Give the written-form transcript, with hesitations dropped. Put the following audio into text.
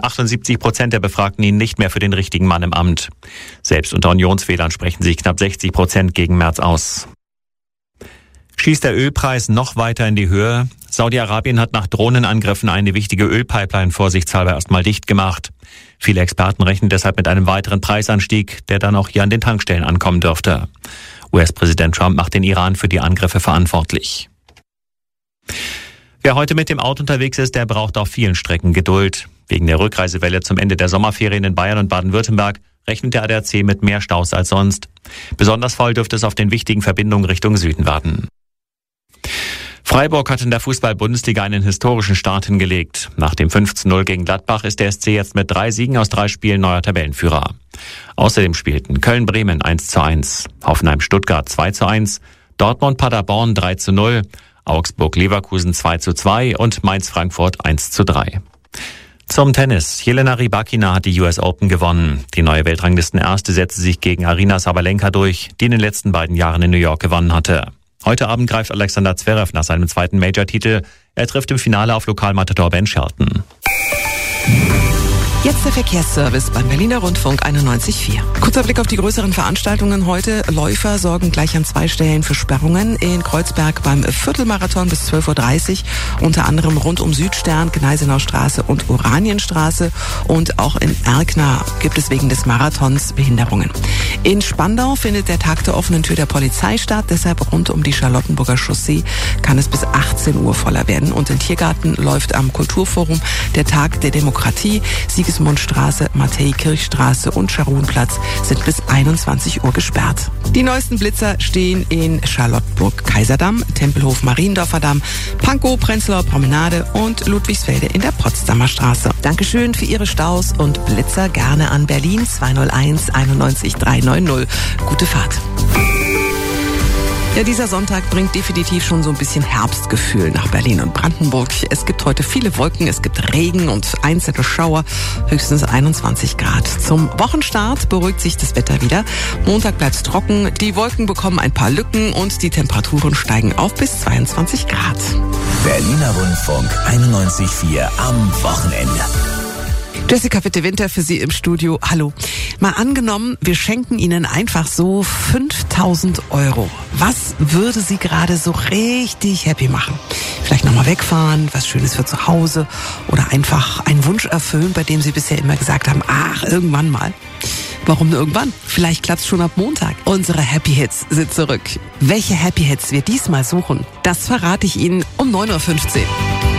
78% der Befragten ihn nicht mehr für den richtigen Mann im Amt. Selbst unter Unionswählern sprechen sich knapp 60% gegen Merz aus. Schießt der Ölpreis noch weiter in die Höhe? Saudi-Arabien hat nach Drohnenangriffen eine wichtige Ölpipeline vorsichtshalber erstmal dicht gemacht. Viele Experten rechnen deshalb mit einem weiteren Preisanstieg, der dann auch hier an den Tankstellen ankommen dürfte. US-Präsident Trump macht den Iran für die Angriffe verantwortlich. Wer heute mit dem Auto unterwegs ist, der braucht auf vielen Strecken Geduld. Wegen der Rückreisewelle zum Ende der Sommerferien in Bayern und Baden-Württemberg rechnet der ADAC mit mehr Staus als sonst. Besonders voll dürfte es auf den wichtigen Verbindungen Richtung Süden werden. Freiburg hat in der Fußball-Bundesliga einen historischen Start hingelegt. Nach dem 5:0 gegen Gladbach ist der SC jetzt mit 3 Siegen aus 3 Spielen neuer Tabellenführer. Außerdem spielten Köln-Bremen 1:1, Hoffenheim-Stuttgart 2:1, Dortmund-Paderborn 3:0, Augsburg-Leverkusen 2:2 und Mainz-Frankfurt 1:3. Zum Tennis. Jelena Rybakina hat die US Open gewonnen. Die neue Weltranglistenerste setzte sich gegen Aryna Sabalenka durch, die in den letzten beiden Jahren in New York gewonnen hatte. Heute Abend greift Alexander Zverev nach seinem zweiten Major-Titel. Er trifft im Finale auf Lokalmatador Ben Shelton. Jetzt der Verkehrsservice beim Berliner Rundfunk 91.4. Kurzer Blick auf die größeren Veranstaltungen heute. Läufer sorgen gleich an 2 Stellen für Sperrungen. In Kreuzberg beim Viertelmarathon bis 12:30 Uhr. Unter anderem rund um Südstern, Gneisenauer Straße und Oranienstraße. Und auch in Erkner gibt es wegen des Marathons Behinderungen. In Spandau findet der Tag der offenen Tür der Polizei statt. Deshalb rund um die Charlottenburger Chaussee kann es bis 18 Uhr voller werden. Und in Tiergarten läuft am Kulturforum der Tag der Demokratie. Sigismundstraße, Matthäi-Kirchstraße und Scharonplatz sind bis 21 Uhr gesperrt. Die neuesten Blitzer stehen in Charlottenburg-Kaiserdamm, Tempelhof Mariendorfer Damm, Pankow, Prenzlauer Promenade und Ludwigsfelde in der Potsdamer Straße. Dankeschön für Ihre Staus und Blitzer gerne an Berlin 201 91 390. Gute Fahrt. Ja, dieser Sonntag bringt definitiv schon so ein bisschen Herbstgefühl nach Berlin und Brandenburg. Es gibt heute viele Wolken, es gibt Regen und einzelne Schauer, höchstens 21 Grad. Zum Wochenstart beruhigt sich das Wetter wieder. Montag bleibt's trocken, die Wolken bekommen ein paar Lücken und die Temperaturen steigen auf bis 22 Grad. Berliner Rundfunk 91.4 am Wochenende. Jessica Witte-Winter für Sie im Studio. Hallo. Mal angenommen, wir schenken Ihnen einfach so 5.000 €. Was würde Sie gerade so richtig happy machen? Vielleicht nochmal wegfahren, was Schönes für zu Hause oder einfach einen Wunsch erfüllen, bei dem Sie bisher immer gesagt haben, ach, irgendwann mal. Warum nur irgendwann? Vielleicht klappt's schon ab Montag. Unsere Happy Hits sind zurück. Welche Happy Hits wir diesmal suchen, das verrate ich Ihnen um 9:15 Uhr.